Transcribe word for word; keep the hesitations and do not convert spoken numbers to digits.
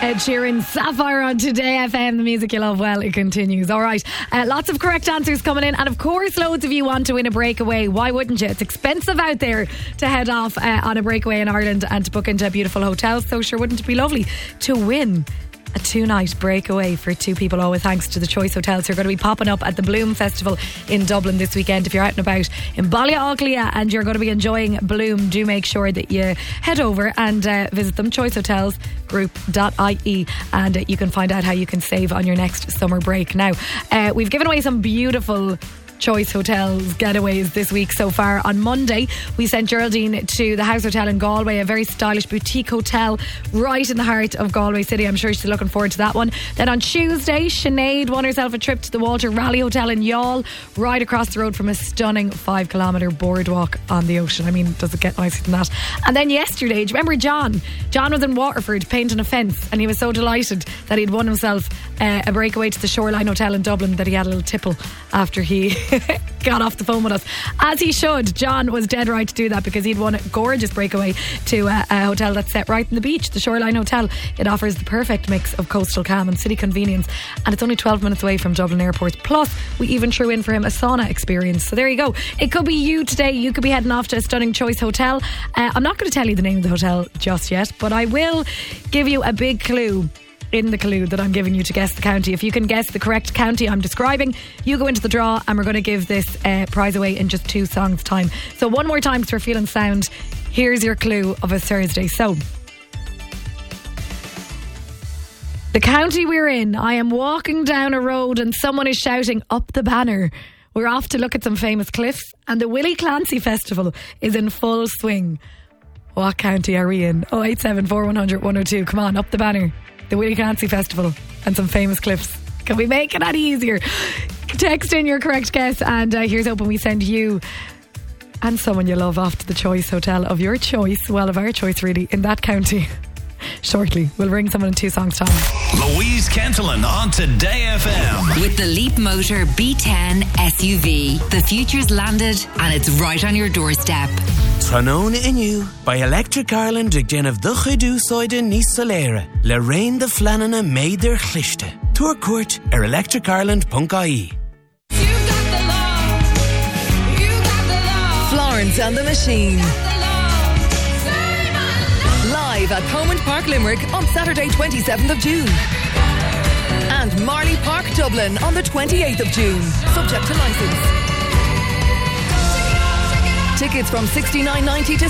Ed Sheeran, Sapphire on Today F M. The music you love, well, it continues. All right, uh, lots of correct answers coming in, and of course loads of you want to win a breakaway. Why wouldn't you? It's expensive out there to head off uh, on a breakaway in Ireland and to book into beautiful hotels, so sure wouldn't it be lovely to win a two-night breakaway for two people, all with thanks to the Choice Hotels who are going to be popping up at the Bloom Festival in Dublin this weekend. If you're out and about in Ballyaglia and you're going to be enjoying Bloom, do make sure that you head over and uh, visit them, choice hotels group dot I E, and uh, you can find out how you can save on your next summer break. Now, uh, we've given away some beautiful Choice Hotels getaways this week so far. On Monday, we sent Geraldine to the House Hotel in Galway, a very stylish boutique hotel right in the heart of Galway City. I'm sure she's looking forward to that one. Then on Tuesday, Sinead won herself a trip to the Walter Raleigh Hotel in Youghal, right across the road from a stunning five kilometre boardwalk on the ocean. I mean, does it get nicer than that? And then yesterday, do you remember John? John was in Waterford painting a fence, and he was so delighted that he'd won himself uh, a breakaway to the Shoreline Hotel in Dublin that he had a little tipple after he got off the phone with us, as he should. John was dead right to do that because he'd won a gorgeous breakaway to a, a hotel that's set right on the beach, the Shoreline Hotel. It offers the perfect mix of coastal calm and city convenience, and it's only twelve minutes away from Dublin Airport. Plus, we even threw in for him a sauna experience. So there you go. It could be you today. You could be heading off to a stunning Choice Hotel. uh, I'm not going to tell you the name of the hotel just yet, but I will give you a big clue in the clue that I'm giving you to guess the county. If you can guess the correct county I'm describing, you go into the draw, and we're going to give this uh, prize away in just two songs time. So one more time, because we're feeling sound, here's your clue of a Thursday. So the county we're in, I am walking down a road and someone is shouting up the banner. We're off to look at some famous cliffs, and the Willie Clancy Festival is in full swing. What county are we in? oh eight seven four one hundred one oh two. Come on, up the banner. The Willie Clancy Festival and some famous cliffs. Can we make it any easier? Text in your correct guess, and uh, here's hoping we send you and someone you love off to the Choice Hotel of your choice, well, of our choice really, in that county. Shortly, we'll ring someone in two songs time. Louise Kentelin on Today F M with the Leap Motor B ten S U V. The future's landed and it's right on your doorstep. Tranona Inu by Electric Ireland ag den of the Chidu Soide Nis Solera. Le Rain the Flanana made their Chliste. Tour court er electric ireland dot I E. Florence and the Machine. Live at Comint Park Limerick on Saturday twenty-seventh of June. And Marley Park Dublin on the twenty-eighth of June. Subject to licence. Tickets from sixty-nine ninety to